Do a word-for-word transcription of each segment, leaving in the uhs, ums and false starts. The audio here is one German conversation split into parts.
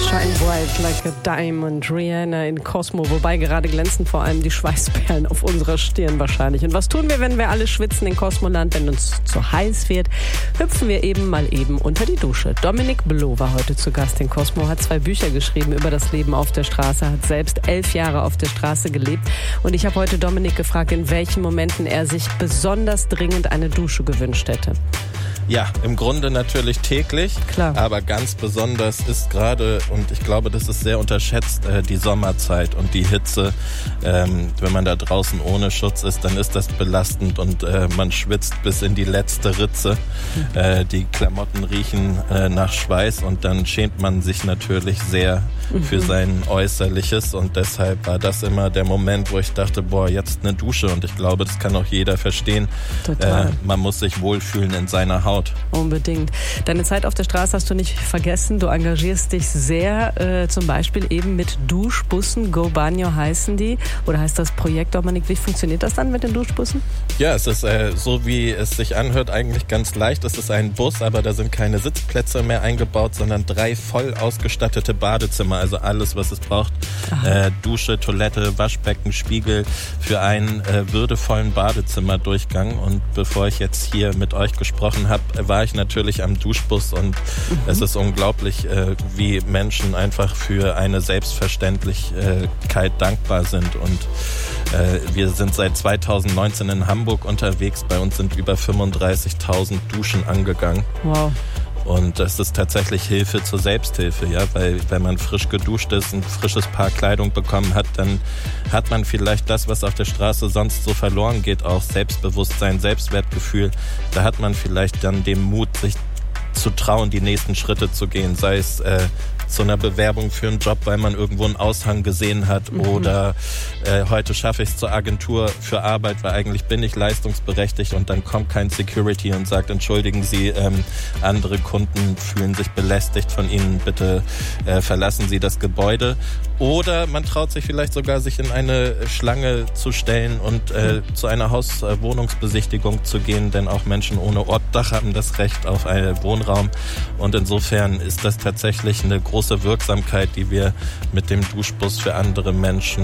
Shine bright like a diamond, Rihanna in Cosmo. Wobei gerade glänzen vor allem die Schweißperlen auf unserer Stirn wahrscheinlich. Und was tun wir, wenn wir alle schwitzen in Cosmoland, wenn uns zu heiß wird? Hüpfen wir eben mal eben unter die Dusche. Dominic Below war heute zu Gast in Cosmo, hat zwei Bücher geschrieben über das Leben auf der Straße, hat selbst elf Jahre auf der Straße gelebt. Und ich habe heute Dominic gefragt, in welchen Momenten er sich besonders dringend eine Dusche gewünscht hätte. Ja, im Grunde natürlich täglich, Klar. Aber ganz besonders ist gerade, und ich glaube, das ist sehr unterschätzt, äh, die Sommerzeit und die Hitze. Ähm, wenn man da draußen ohne Schutz ist, dann ist das belastend und äh, man schwitzt bis in die letzte Ritze. Mhm. Äh, die Klamotten riechen äh, nach Schweiß und dann schämt man sich natürlich sehr mhm. für sein Äußerliches und deshalb war das immer der Moment, wo ich dachte, boah, jetzt eine Dusche, und ich glaube, das kann auch jeder verstehen. Total. Äh, man muss sich wohlfühlen in seiner Haut. Unbedingt. Deine Zeit auf der Straße hast du nicht vergessen. Du engagierst dich sehr, äh, zum Beispiel eben mit Duschbussen. Go Banyo heißen die. Oder heißt das Projekt, Dominik? Wie funktioniert das dann mit den Duschbussen? Ja, es ist äh, so, wie es sich anhört, eigentlich ganz leicht. Es ist ein Bus, aber da sind keine Sitzplätze mehr eingebaut, sondern drei voll ausgestattete Badezimmer. Also alles, was es braucht. Äh, Dusche, Toilette, Waschbecken, Spiegel für einen äh, würdevollen Badezimmerdurchgang. Und bevor ich jetzt hier mit euch gesprochen habe, war ich natürlich am Duschbus und mhm. es ist unglaublich, äh, wie Menschen einfach für eine Selbstverständlichkeit dankbar sind. Und äh, wir sind seit zweitausendneunzehn in Hamburg unterwegs. Bei uns sind über fünfunddreißigtausend Duschen angegangen. Wow. Und das ist tatsächlich Hilfe zur Selbsthilfe, ja, weil wenn man frisch geduscht ist, ein frisches Paar Kleidung bekommen hat, dann hat man vielleicht das, was auf der Straße sonst so verloren geht, auch Selbstbewusstsein, Selbstwertgefühl. Da hat man vielleicht dann den Mut, sich zu trauen, die nächsten Schritte zu gehen, sei es äh, zu einer Bewerbung für einen Job, weil man irgendwo einen Aushang gesehen hat mhm. oder äh, heute schaffe ich es zur Agentur für Arbeit, weil eigentlich bin ich leistungsberechtigt, und dann kommt kein Security und sagt, entschuldigen Sie, ähm, andere Kunden fühlen sich belästigt von Ihnen, bitte äh, verlassen Sie das Gebäude. Oder man traut sich vielleicht sogar, sich in eine Schlange zu stellen und äh, mhm. zu einer Hauswohnungsbesichtigung zu gehen, denn auch Menschen ohne Obdach haben das Recht auf einen Wohnraum, und insofern ist das tatsächlich eine große große Wirksamkeit, die wir mit dem Duschbus für andere Menschen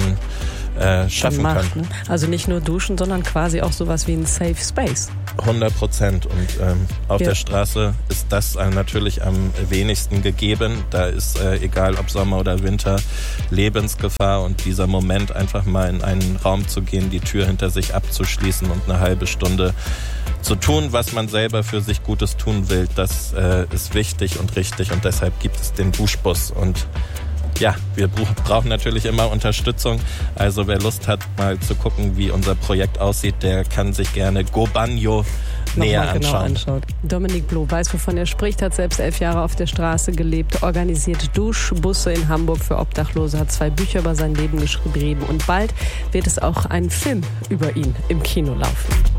äh, schaffen macht, können. Ne? Also nicht nur duschen, sondern quasi auch sowas wie ein Safe Space. hundert Prozent. Und ähm, auf ja. der Straße ist das äh, natürlich am wenigsten gegeben. Da ist, äh, egal ob Sommer oder Winter, Lebensgefahr, und dieser Moment, einfach mal in einen Raum zu gehen, die Tür hinter sich abzuschließen und eine halbe Stunde zu tun, was man selber für sich Gutes tun will, das äh, ist wichtig und richtig, und deshalb gibt es den Duschbus. Und ja, wir brauchen natürlich immer Unterstützung. Also wer Lust hat, mal zu gucken, wie unser Projekt aussieht, der kann sich gerne Go Banyo näher genau anschauen. Anschaut. Dominic Below weiß, wovon er spricht, hat selbst elf Jahre auf der Straße gelebt, organisiert Duschbusse in Hamburg für Obdachlose, hat zwei Bücher über sein Leben geschrieben, und bald wird es auch einen Film über ihn im Kino laufen.